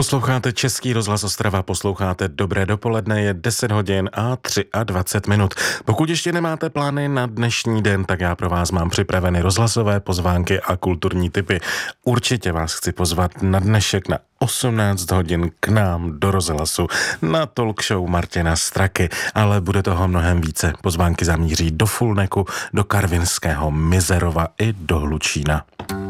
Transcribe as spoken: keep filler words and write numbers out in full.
Posloucháte Český rozhlas Ostrava, posloucháte Dobré dopoledne, je deset hodin a dvacet tři minut. Pokud ještě nemáte plány na dnešní den, tak já pro vás mám připraveny rozhlasové pozvánky a kulturní tipy. Určitě vás chci pozvat na dnešek na osmnáct hodin k nám do rozhlasu na talk show Martina Straky, ale bude toho mnohem více. Pozvánky zamíří do Fulneku, do Karvinského, Mizerova i do Hlučína.